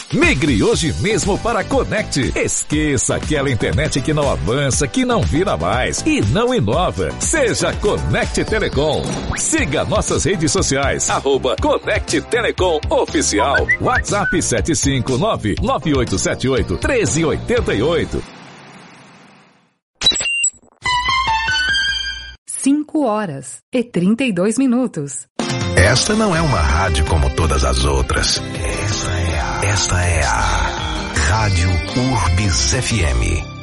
Migre hoje mesmo para a Conect. Esqueça aquela internet que não avança, que não vira mais e não inova. Seja Conect Telecom. Siga nossas redes sociais, @Conect Telecom Oficial. WhatsApp 759-9878-1388. 5h32. Esta não é uma rádio como todas as outras. Esta é a Rádio Urbis FM.